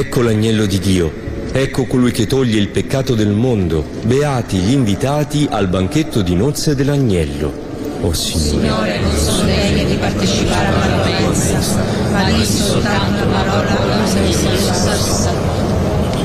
Ecco l'agnello di Dio, ecco colui che toglie il peccato del mondo. Beati gli invitati al banchetto di nozze dell'agnello. O Signore, non sono degno di partecipare alla tua mensa, ma di soltanto una parola